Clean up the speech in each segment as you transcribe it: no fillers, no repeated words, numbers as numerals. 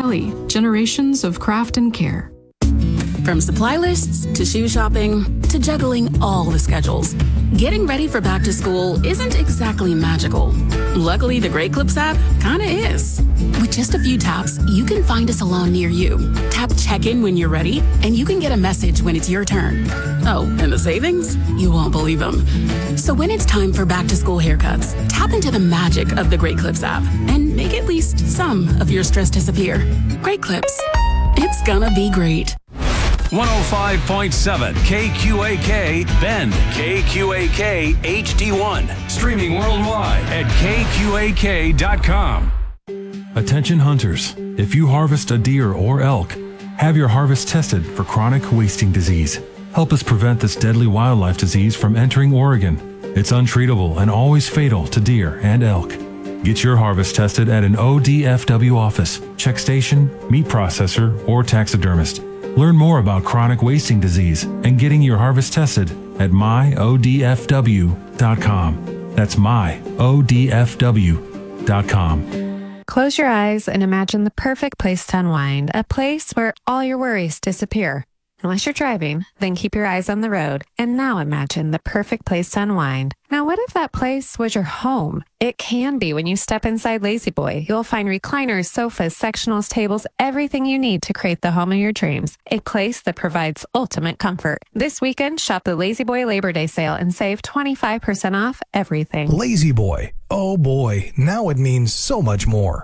Kelly, generations of craft and care. From supply lists to shoe shopping to juggling all the schedules, getting ready for back to school isn't exactly magical. Luckily, the Great Clips app kinda is. With just a few taps, you can find a salon near you. Tap check-in when you're ready, and you can get a message when it's your turn. Oh, and the savings? You won't believe them. So when it's time for back to school haircuts, tap into the magic of the Great Clips app and make at least some of your stress disappear. Great Clips. It's gonna be great. 105.7 KQAK Bend, KQAK HD1, streaming worldwide at KQAK.com. Attention hunters, if you harvest a deer or elk, have your harvest tested for chronic wasting disease. Help us prevent this deadly wildlife disease from entering Oregon. It's untreatable and always fatal to deer and elk. Get your harvest tested at an ODFW office, check station, meat processor, or taxidermist. Learn more about chronic wasting disease and getting your harvest tested at myodfw.com. That's myodfw.com. Close your eyes and imagine the perfect place to unwind, a place where all your worries disappear. Unless you're driving, then keep your eyes on the road. And now imagine the perfect place to unwind. Now, what if that place was your home? It can be when you step inside La-Z-Boy. You'll find recliners, sofas, sectionals, tables, everything you need to create the home of your dreams. A place that provides ultimate comfort. This weekend, shop the La-Z-Boy Labor Day sale and save 25% off everything. La-Z-Boy. Oh boy, now it means so much more.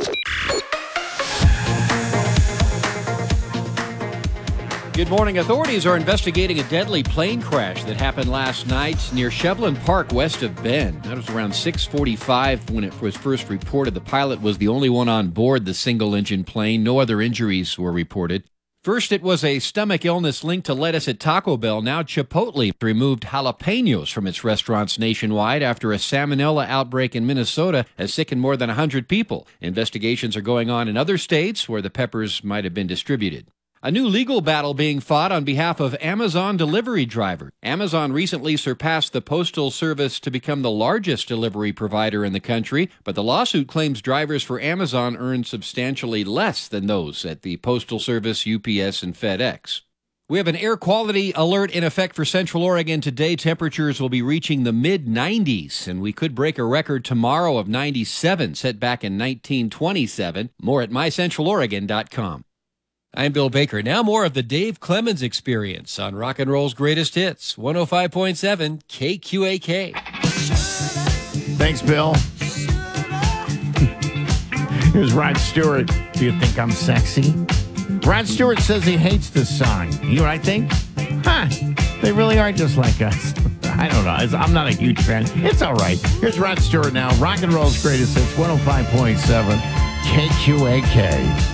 Good morning. Authorities are investigating a deadly plane crash that happened last night near Shevlin Park, west of Bend. That was around 6:45 when it was first reported. The pilot was the only one on board the single-engine plane. No other injuries were reported. First, it was a stomach illness linked to lettuce at Taco Bell. Now Chipotle removed jalapenos from its restaurants nationwide after a salmonella outbreak in Minnesota has sickened more than 100 people. Investigations are going on in other states where the peppers might have been distributed. A new legal battle being fought on behalf of Amazon delivery drivers. Amazon recently surpassed the Postal Service to become the largest delivery provider in the country, but the lawsuit claims drivers for Amazon earn substantially less than those at the Postal Service, UPS, and FedEx. We have an air quality alert in effect for Central Oregon today. Temperatures will be reaching the mid-90s, and we could break a record tomorrow of 97, set back in 1927. More at mycentraloregon.com. I'm Bill Baker. Now more of the Dave Clemens Experience on Rock and Roll's Greatest Hits, 105.7 KQAK. Thanks, Bill. Here's Rod Stewart. Do you think I'm sexy? Rod Stewart says he hates this song. You know what I think? They really are just like us. I don't know. I'm not a huge fan. It's all right. Here's Rod Stewart now. Rock and Roll's Greatest Hits, 105.7 KQAK.